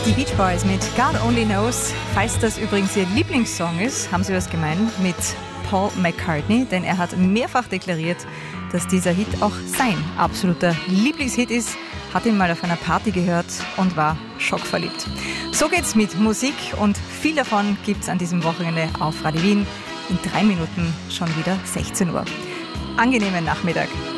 Die Beach Boys mit God Only Knows. Falls das übrigens Ihr Lieblingssong ist, haben Sie was gemein mit Paul McCartney, denn er hat mehrfach deklariert, dass dieser Hit auch sein absoluter Lieblingshit ist, hat ihn mal auf einer Party gehört und war schockverliebt. So geht's mit Musik und viel davon gibt's an diesem Wochenende auf Radio Wien. In 3 Minuten schon wieder 16 Uhr. Angenehmen Nachmittag.